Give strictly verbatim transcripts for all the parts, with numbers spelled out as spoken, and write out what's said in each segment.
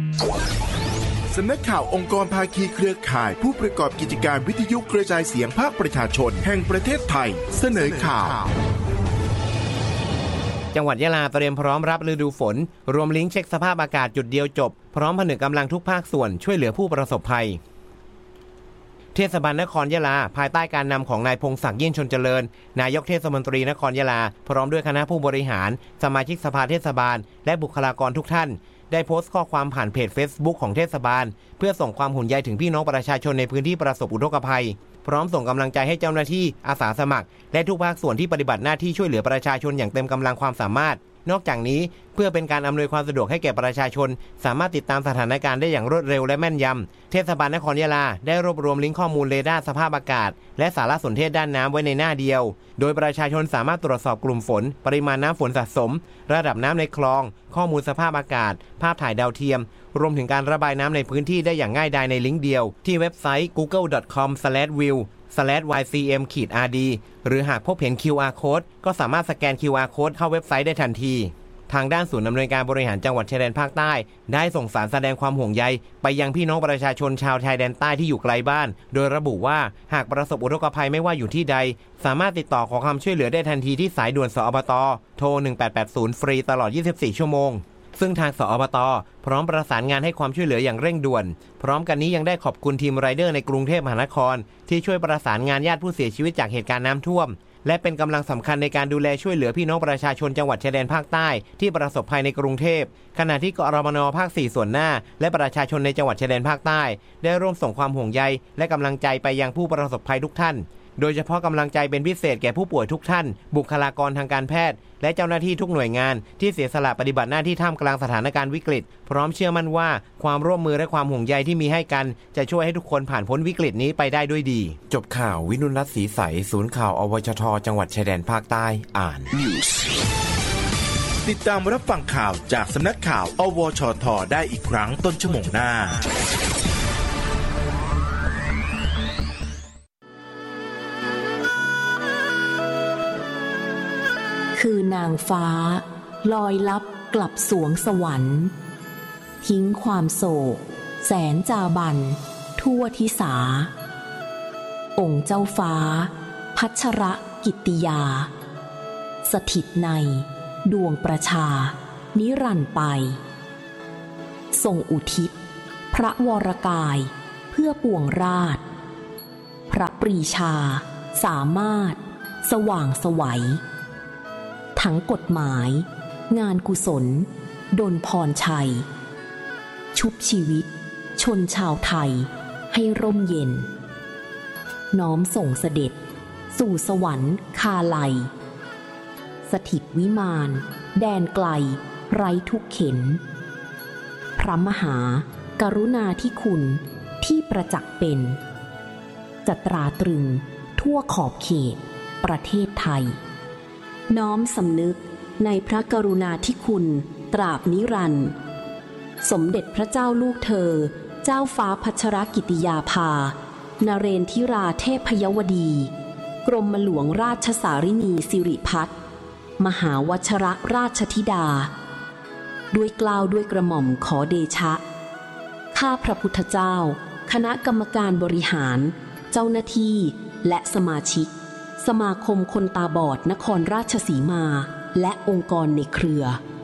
สำนักข่าวองค์กรภาคีเครือข่ายผู้ประกอบกิจการวิทยุกระจายเสียงภาคประชาชนแห่งประเทศไทยเสนอข่าวจังหวัดยะลาเตรียมพร้อมรับฤดูฝนรวมลิงก์เช็คสภาพอากาศจุดเดียวจบพร้อมผนึกกำลังทุกภาคส่วนช่วยเหลือผู้ประสบภัยเทศบาลนครยะลาภายใต้การนำของนายพงศักดิ์ยิ่งชลเจริญนายกเทศมนตรีนครยะลาพร้อมด้วยคณะผู้บริหารสมาชิกสภาเทศบาลและบุคลากรทุกท่านได้โพสต์ข้อความผ่านเพจ Facebook ของเทศบาลเพื่อส่งความห่วงใยถึงพี่น้องประชาชนในพื้นที่ประสบอุทกภัยพร้อมส่งกำลังใจให้เจ้าหน้าที่อาสาสมัครและทุกภาคส่วนที่ปฏิบัติหน้าที่ช่วยเหลือประชาชนอย่างเต็มกำลังความสามารถนอกจากนี้เพื่อเป็นการอำนวยความสะดวกให้แก่ประชาชนสามารถติดตามสถานการณ์ได้อย่างรวดเร็วและแม่นยำเทศบาลนครยะลาได้รวบรวมลิงก์ข้อมูลเรดาร์สภาพอากาศและสารสนเทศด้านน้ำไว้ในหน้าเดียวโดยประชาชนสามารถตรวจสอบกลุ่มฝนปริมาณน้ำฝนสะสมระดับน้ำในคลองข้อมูลสภาพอากาศภาพถ่ายดาวเทียมรวมถึงการระบายน้ำในพื้นที่ได้อย่างง่ายดายในลิงก์เดียวที่เว็บไซต์ กูเกิล ดอท คอม สแลช วิว สแลช วาย ซี เอ็ม อาร์ ดี หรือหากพบเห็น คิว อาร์ Code ก็สามารถสแกน คิว อาร์ Code เข้าเว็บไซต์ได้ทันทีทางด้านศูนย์อำนวยการบริหารจังหวัดชายแดนภาคใต้ได้ส่งสารแสดงความห่วงใยไปยังพี่น้องประชาชนชาวชายแดนใต้ที่อยู่ไกลบ้านโดยระบุว่าหากประสบอุทกภัยไม่ว่าอยู่ที่ใดสามารถติดต่อขอความช่วยเหลือได้ทันทีที่สายด่วนสอบต.โทรหนึ่งแปดแปดศูนย์ฟรีตลอดยี่สิบสี่ชั่วโมงซึ่งทางสอบต.พร้อมประสานงานให้ความช่วยเหลืออย่างเร่งด่วนพร้อมกันนี้ยังได้ขอบคุณทีมไรเดอร์ในกรุงเทพมหานครที่ช่วยประสานงานญาติผู้เสียชีวิตจากเหตุการณ์น้ำท่วมและเป็นกำลังสำคัญในการดูแลช่วยเหลือพี่น้องประชาชนจังหวัดชายแดนภาคใต้ที่ประสบภัยในกรุงเทพขณะที่กรมน.ภาคสี่ส่วนหน้าและประชาชนในจังหวัดชายแดนภาคใต้ได้ร่วมส่งความห่วงใยและกำลังใจไปยังผู้ประสบภัยทุกท่านโดยเฉพาะกำลังใจเป็นพิเศษแก่ผู้ป่วยทุกท่านบุคลากรทางการแพทย์และเจ้าหน้าที่ทุกหน่วยงานที่เสียสละปฏิบัติหน้าที่ท่ามกลางสถานการณ์วิกฤตพร้อมเชื่อมั่นว่าความร่วมมือและความห่วงใยที่มีให้กันจะช่วยให้ทุกคนผ่านพ้นวิกฤตนี้ไปได้ด้วยดีจบข่าววินุรัตน์ศรีใสศูนย์ข่าวอวชทจังหวัดชายแดนภาคใต้อ่านติดตามรับฟังข่าวจากสำนักข่าวอวชทได้อีกครั้งต้นชั่วโมงหน้าคือนางฟ้าลอยลับกลับสวงสวรรค์ทิ้งความโศกแสนจาบันทั่วทิสาองค์เจ้าฟ้าพัชรกิตติยาสถิตในดวงประชานิรันดร์ไปทรงอุทิศพระวรกายเพื่อปวงราชพระปรีชาสามารถสว่างไสวทั้งกฎหมายงานกุศลดลพรชัยชุบชีวิตชนชาวไทยให้ร่มเย็นน้อมส่งเสด็จสู่สวรรค์คาไลสถิตวิมานแดนไกลไร้ทุกเข็นพระมหากรุณาธิคุณที่ประจักษ์เป็นจะตราตรึงทั่วขอบเขตประเทศไทยน้อมสำนึกในพระกรุณาธิคุณตราบนิรันดร์สมเด็จพระเจ้าลูกเธอเจ้าฟ้าพัชรกิติยาภานเรนทิราเทพยวดีกรมหลวงราชสารินีสิริพัฒน์มหาวชรราชธิดาด้วยเกล้าด้วยกระหม่อมขอเดชะข้าพระพุทธเจ้าคณะกรรมการบริหารเจ้าหน้าที่และสมาชิกสมาคมคนตาบอดนครราชสีมาและองค์กรในเครือ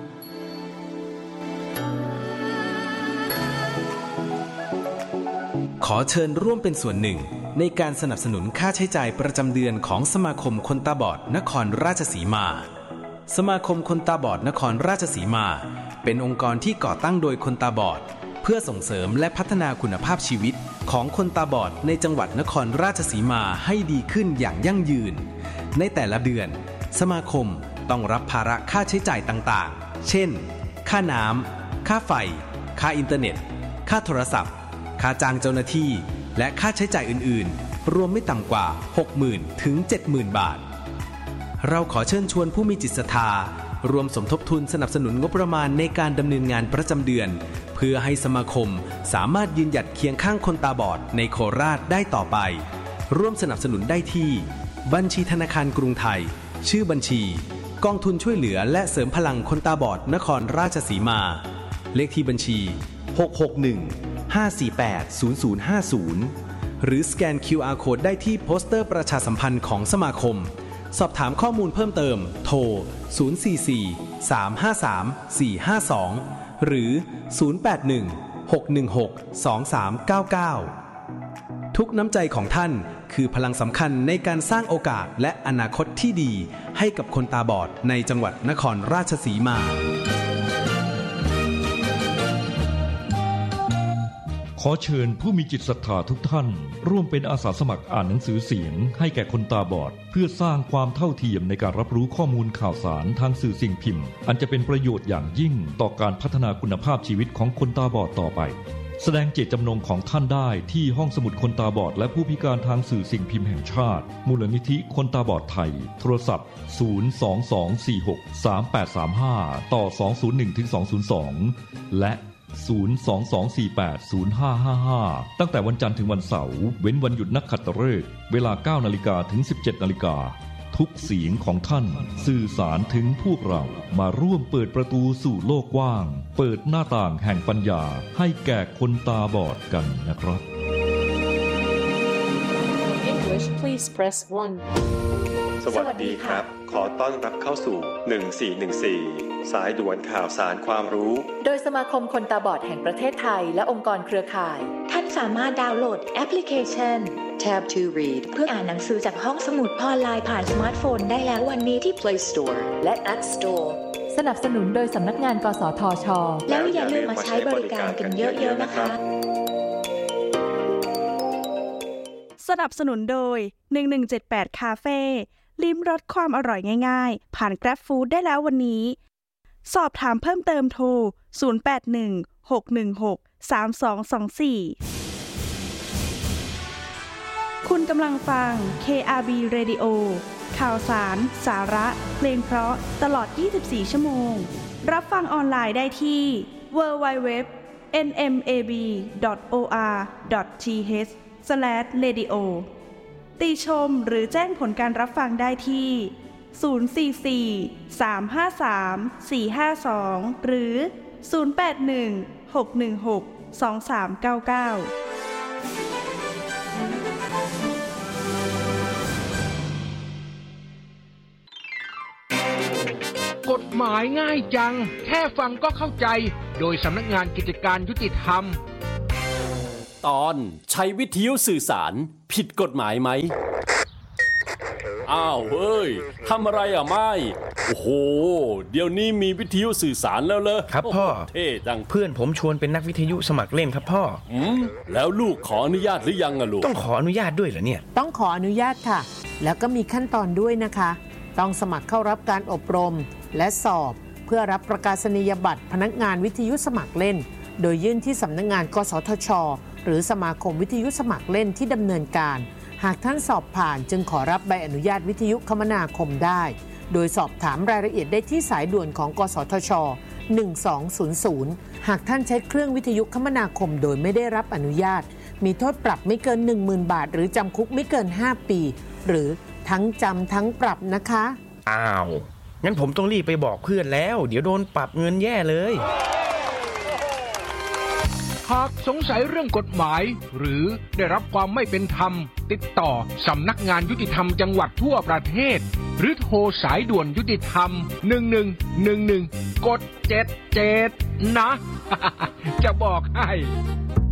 ขอเชิญร่วมเป็นส่วนหนึ่งในการสนับสนุนค่าใช้จ่ายประจำเดือนของสมาคมคนตาบอดนครราชสีมาสมาคมคนตาบอดนครราชสีมาเป็นองค์กรที่ก่อตั้งโดยคนตาบอดเพื่อส่งเสริมและพัฒนาคุณภาพชีวิตของคนตาบอดในจังหวัดนครราชสีมาให้ดีขึ้นอย่างยั่งยืนในแต่ละเดือนสมาคมต้องรับภาระค่าใช้จ่ายต่างๆเช่นค่าน้ำค่าไฟค่าอินเทอร์เน็ตค่าโทรศัพท์ค่าจ้างเจ้าหน้าที่และค่าใช้จ่ายอื่นๆรวมไม่ต่ำกว่า หกหมื่น ถึง เจ็ดหมื่น บาทเราขอเชิญชวนผู้มีจิตศรัทธารวมสมทบทุนสนับสนุนงบประมาณในการดำเนินงานประจำเดือนเพื่อให้สมาคมสามารถยืนหยัดเคียงข้างคนตาบอดในโคราชได้ต่อไปร่วมสนับสนุนได้ที่บัญชีธนาคารกรุงไทยชื่อบัญชีกองทุนช่วยเหลือและเสริมพลังคนตาบอดนครราชสีมาเลขที่บัญชีหก หก หนึ่ง ห้า สี่ แปด ศูนย์ ศูนย์ ห้า ศูนย์หรือสแกน คิว อาร์ Code ได้ที่โปสเตอร์ประชาสัมพันธ์ของสมาคมสอบถามข้อมูลเพิ่มเติมโทรศูนย์ สี่ สี่ สาม ห้า สาม สี่ ห้า สองหรือศูนย์ แปด หนึ่ง หก หนึ่ง หก สอง สาม เก้า เก้าทุกน้ำใจของท่านคือพลังสำคัญในการสร้างโอกาสและอนาคตที่ดีให้กับคนตาบอดในจังหวัดนครราชสีมาขอเชิญผู้มีจิตศรัทธาทุกท่านร่วมเป็นอาสาสมัครอ่านหนังสือเสียงให้แก่คนตาบอดเพื่อสร้างความเท่าเทียมในการรับรู้ข้อมูลข่าวสารทางสื่อสิ่งพิมพ์อันจะเป็นประโยชน์อย่างยิ่งต่อการพัฒนาคุณภาพชีวิตของคนตาบอดต่อไปแสดงเจตจำนงของท่านได้ที่ห้องสมุดคนตาบอดและผู้พิการทางสื่อสิ่งพิมพ์แห่งชาติมูลนิธิคนตาบอดไทยโทรศัพท์ศูนย์ สอง สอง สี่ หก สาม แปด สาม ห้าต่อสอง ศูนย์ หนึ่ง ถึง สอง ศูนย์ สองและศูนย์ สอง สอง สี่ แปด ศูนย์ ห้า ห้า ห้าตั้งแต่วันจันทร์ถึงวันเสาร์เว้นวันหยุดนักขัตฤกษ์เวลา เก้านาฬิกา ถึง สิบเจ็ดนาฬิกาทุกเสียงของท่านสื่อสารถึงพวกเรามาร่วมเปิดประตูสู่โลกกว้างเปิดหน้าต่างแห่งปัญญาให้แก่คนตาบอดกันนะครับ English please press one สวัสดีครับขอต้อนรับเข้าสู่หนึ่งสี่หนึ่งสี่สายด่วนข่าวสารความรู้โดยสมาคมคนตาบอดแห่งประเทศไทยและองค์กรเครือข่ายท่านสามารถดาวน์โหลดแอปพลิเคชัน Tab to Read เพื่ออ่านหนังสือจากห้องสมุดออนไลน์ผ่านสมาร์ทโฟนได้แล้ววันนี้ที่ Play Store และ App Store สนับสนุนโดยสำนักงานกสทช. แล้วอย่าลืมมาใช้บริการกันเยอะๆนะคะสนับสนุนโดยหนึ่งหนึ่งเจ็ดแปดคาเฟ่ลิ้มรสความอร่อยง่ายๆผ่าน Grab Food ได้แล้ววันนี้สอบถามเพิ่มเติมโทรศูนย์ แปด หนึ่ง หก หนึ่ง หก สาม สอง สอง สี่คุณกำลังฟัง เค อาร์ บี Radio ข่าวสารสาระเพลงเพราะตลอดยี่สิบสี่ชั่วโมงรับฟังออนไลน์ได้ที่ ดับเบิลยู ดับเบิลยู ดับเบิลยู ดอท เอ็น เอ็ม เอ บี ดอท โอ อาร์ ดอท ที เอช สแลช เรดิโอ ติชมหรือแจ้งผลการรับฟังได้ที่ศูนย์ สี่ สี่ สาม ห้า สาม สี่ ห้า สองหรือศูนย์ แปด หนึ่ง หก หนึ่ง หก สอง สาม เก้า เก้ากฎหมายง่ายจังแค่ฟังก็เข้าใจโดยสำนักงานกิจการยุติธรรมตอนใช้วิทยุสื่อสารผิดกฎหมายไหมอ้าวเฮ้ยทำอะไรอ่ะไม่โอ้โหเดี๋ยวนี้มีวิทยุสื่อสารแล้วเหรอครับพ่อเท่จังเพื่อนผมชวนเป็นนักวิทยุสมัครเล่นครับพ่ออืมแล้วลูกขออนุญาตหรือยังอ่ะลูกต้องขออนุญาตด้วยเหรอเนี่ยต้องขออนุญาตค่ะแล้วก็มีขั้นตอนด้วยนะคะต้องสมัครเข้ารับการอบรมและสอบเพื่อรับประกาศนียบัตรพนักงานวิทยุสมัครเล่นโดยยื่นที่สำนักงานกสทช.หรือสมาคมวิทยุสมัครเล่นที่ดำเนินการหากท่านสอบผ่านจึงขอรับใบอนุญาตวิทยุคมนาคมได้โดยสอบถามรายละเอียดได้ที่สายด่วนของกสทช.หนึ่งสองศูนย์ศูนย์หากท่านใช้เครื่องวิทยุคมนาคมโดยไม่ได้รับอนุญาตมีโทษปรับไม่เกิน หนึ่งหมื่น บาทหรือจำคุกไม่เกินห้าปีหรือทั้งจำทั้งปรับนะคะอ้าวงั้นผมต้องรีบไปบอกเพื่อนแล้วเดี๋ยวโดนปรับเงินแย่เลยหากสงสัยเรื่องกฎหมายหรือได้รับความไม่เป็นธรรมติดต่อสำนักงานยุติธรรมจังหวัดทั่วประเทศหรือโทรสายด่วนยุติธรรมหนึ่งหนึ่งหนึ่งหนึ่งกดเจ็ดเจ็ดนะ จะบอกให้